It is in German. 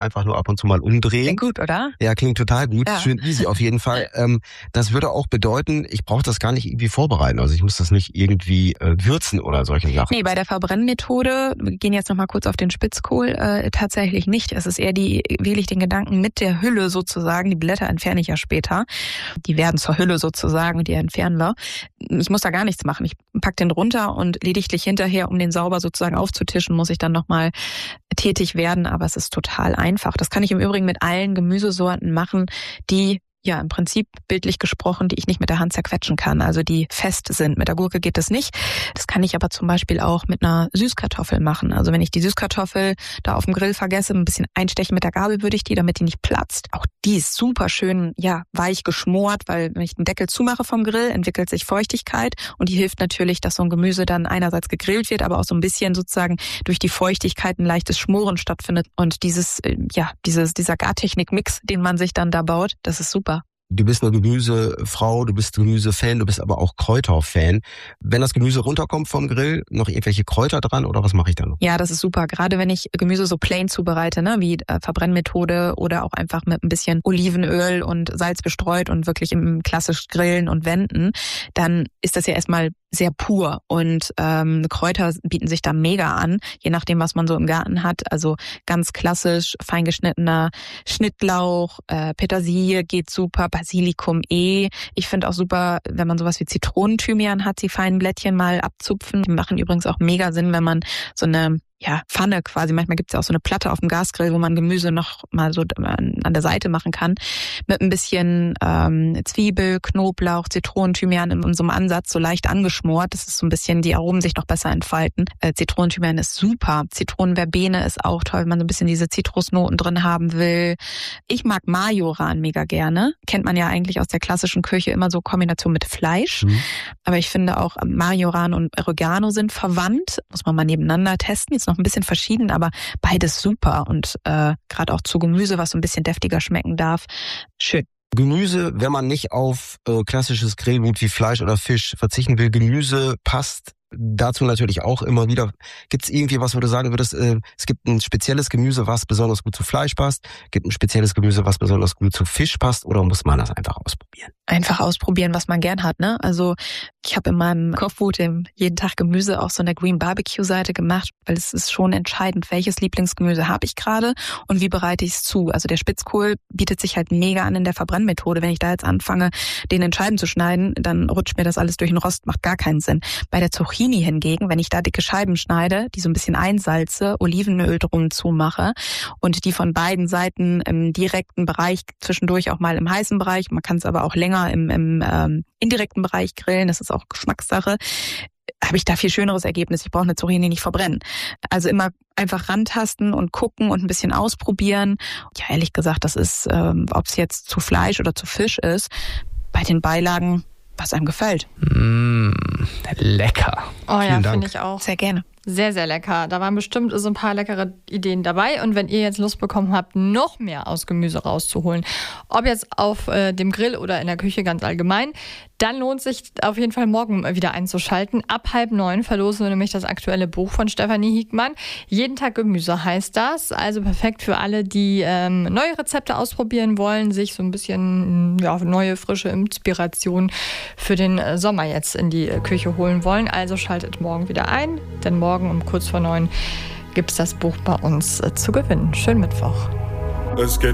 einfach nur ab und zu mal umdrehen. Klingt gut, oder? Ja, klingt total gut. Ja. Schön easy auf jeden Fall. Das würde auch bedeuten, ich brauche das gar nicht irgendwie vorbereiten. Also ich muss das nicht irgendwie würzen oder solche Sachen. Nee, bei der Verbrennmethode, wir gehen jetzt nochmal kurz auf den Spitzkohl, tatsächlich nicht. Es ist eher wähle ich den Gedanken mit der Hülle sozusagen. Die Blätter entferne ich ja später. Die werden zur Hülle sozusagen und die entfernen wir. Ich muss da gar nichts machen. Ich pack den runter und lediglich hinterher, um den sauber sozusagen aufzutischen, muss ich dann nochmal tätig werden. Aber es ist total einfach. Das kann ich im Übrigen mit allen Gemüsesorten machen, die ja im Prinzip bildlich gesprochen, die ich nicht mit der Hand zerquetschen kann, also die fest sind. Mit der Gurke geht das nicht. Das kann ich aber zum Beispiel auch mit einer Süßkartoffel machen. Also wenn ich die Süßkartoffel da auf dem Grill vergesse, ein bisschen einstechen mit der Gabel würde ich die, damit die nicht platzt. Auch die ist super schön, ja, weich geschmort, weil wenn ich den Deckel zumache vom Grill, entwickelt sich Feuchtigkeit und die hilft natürlich, dass so ein Gemüse dann einerseits gegrillt wird, aber auch so ein bisschen sozusagen durch die Feuchtigkeit ein leichtes Schmoren stattfindet und dieser Gartechnik-Mix, den man sich dann da baut, das ist super. Du bist eine Gemüsefrau, du bist Gemüsefan, du bist aber auch Kräuterfan. Wenn das Gemüse runterkommt vom Grill, noch irgendwelche Kräuter dran oder was mache ich da noch? Ja, das ist super. Gerade wenn ich Gemüse so plain zubereite, ne, wie Verbrennmethode oder auch einfach mit ein bisschen Olivenöl und Salz bestreut und wirklich im klassisch Grillen und Wenden, dann ist das ja erstmal sehr pur und Kräuter bieten sich da mega an, je nachdem, was man so im Garten hat. Also ganz klassisch fein geschnittener Schnittlauch, Petersilie geht super, Basilikum Ich finde auch super, wenn man sowas wie Zitronenthymian hat, die feinen Blättchen mal abzupfen. Die machen übrigens auch mega Sinn, wenn man so eine Pfanne quasi. Manchmal gibt's ja auch so eine Platte auf dem Gasgrill, wo man Gemüse noch mal so an der Seite machen kann. Mit ein bisschen Zwiebel, Knoblauch, Zitronenthymian in so einem Ansatz, so leicht angeschmort. Das ist so ein bisschen, die Aromen sich noch besser entfalten. Zitronenthymian ist super. Zitronenverbene ist auch toll, wenn man so ein bisschen diese Zitrusnoten drin haben will. Ich mag Majoran mega gerne. Kennt man ja eigentlich aus der klassischen Küche immer so Kombination mit Fleisch. Aber ich finde auch Majoran und Oregano sind verwandt. Muss man mal nebeneinander testen. Ist noch ein bisschen verschieden, aber beides super und gerade auch zu Gemüse, was so ein bisschen deftiger schmecken darf, schön. Gemüse, wenn man nicht auf klassisches Grillgut wie Fleisch oder Fisch verzichten will, Gemüse passt dazu natürlich auch immer wieder. Gibt es irgendwie was, wo du sagen würdest, es gibt ein spezielles Gemüse, was besonders gut zu Fleisch passt, gibt ein spezielles Gemüse, was besonders gut zu Fisch passt, oder muss man das einfach ausprobieren? Einfach ausprobieren, was man gern hat, ne? Also ich habe in meinem Kochbuch dem jeden Tag Gemüse auch so eine Green Barbecue Seite gemacht, weil es ist schon entscheidend, welches Lieblingsgemüse habe ich gerade und wie bereite ich es zu. Also der Spitzkohl bietet sich halt mega an in der Verbrennmethode. Wenn ich da jetzt anfange, den in Scheiben zu schneiden, dann rutscht mir das alles durch den Rost, macht gar keinen Sinn. Bei der Zucchini hingegen, wenn ich da dicke Scheiben schneide, die so ein bisschen einsalze, Olivenöl drum zumache und die von beiden Seiten im direkten Bereich, zwischendurch auch mal im heißen Bereich, man kann es aber auch länger im indirekten Bereich grillen, das ist auch Geschmackssache, habe ich da viel schöneres Ergebnis. Ich brauche eine Zucchini nicht verbrennen. Also immer einfach rantasten und gucken und ein bisschen ausprobieren. Ja, ehrlich gesagt, das ist, ob es jetzt zu Fleisch oder zu Fisch ist, bei den Beilagen, was einem gefällt. Lecker. Oh ja, finde ich auch. Sehr gerne. Sehr, sehr lecker. Da waren bestimmt so ein paar leckere Ideen dabei. Und wenn ihr jetzt Lust bekommen habt, noch mehr aus Gemüse rauszuholen, ob jetzt auf dem Grill oder in der Küche ganz allgemein, dann lohnt sich auf jeden Fall morgen wieder einzuschalten. Ab 8:30 verlosen wir nämlich das aktuelle Buch von Stefanie Hiekmann. Jeden Tag Gemüse heißt das. Also perfekt für alle, die neue Rezepte ausprobieren wollen, sich so ein bisschen neue, frische Inspiration für den Sommer jetzt in die Küche holen wollen. Also schaltet morgen wieder ein, denn morgen um kurz vor 9 gibt es das Buch bei uns zu gewinnen. Schönen Mittwoch.